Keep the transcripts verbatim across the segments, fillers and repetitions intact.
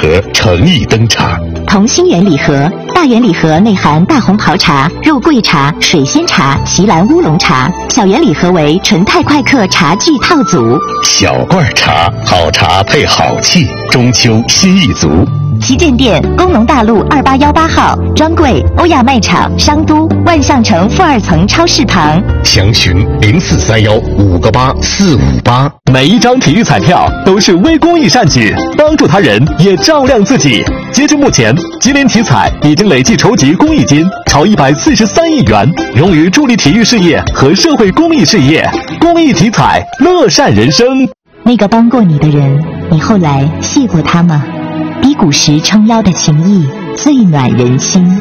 盒诚意登场。 同心圆礼盒，大圆礼盒内含大红袍茶、肉桂茶、水仙茶、席兰乌龙茶；小圆礼盒为纯太快客茶具套组。 小罐茶，好茶配好气，中秋心意足。 旗舰店：工农大路二八幺八号，专柜：欧亚卖场商都万象城负二层超市旁。 详询零四三幺五个八四五八。 每一张体育彩票都是微公益善举，帮助他人也照亮自己。截至目前，吉林体彩已经累计筹集公益金超一百四十三亿元，用于助力体育事业和社会公益事业。公益体彩，乐善人生。 那个帮过你的人，你后来谢过他吗？低谷时撑腰的情谊，最暖人心。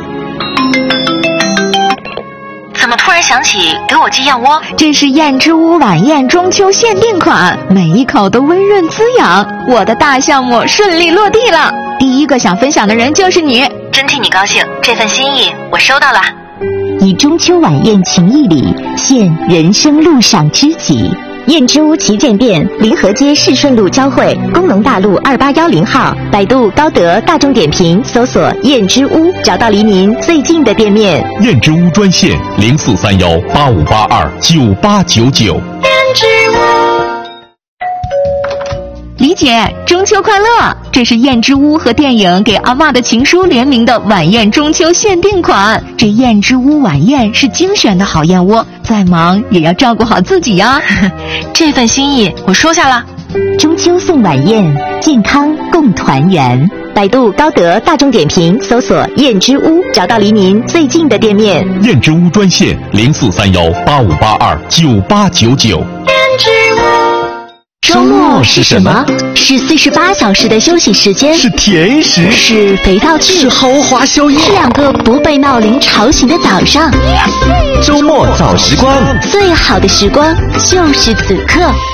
怎么突然想起给我寄燕窝？ 这是燕之屋晚宴中秋限定款，每一口都温润滋养。我的大项目顺利落地了，第一个想分享的人就是你， 真替你高兴。这份心意我收到了。 以中秋晚宴情谊礼，献人生路上知己。燕之屋旗舰店：临河街市顺路交汇，工农大路二八幺零号。百度、高德、大众点评搜索燕之屋，找到离您最近的店面。 燕之屋专线：零四三幺八五八二九八九九。 燕之屋。 李姐，中秋快乐！这是燕之屋和电影《给阿嬷的情书》联名的晚宴中秋限定款。这燕之屋晚宴是精选的好燕窝，再忙也要照顾好自己呀。 这份心意我收下了。 中秋送晚宴，健康共团圆。百度、高德、大众点评搜索燕之屋，找到离您最近的店面。 燕之屋专线：零四三幺八五八二九八九九。 燕之屋。 周末是什么？是四十八小时的休息时间， 是甜食， 是肥皂剧， 是豪华宵夜， 是两个不被闹铃吵醒的早上。 周末早时光， 最好的时光就是此刻。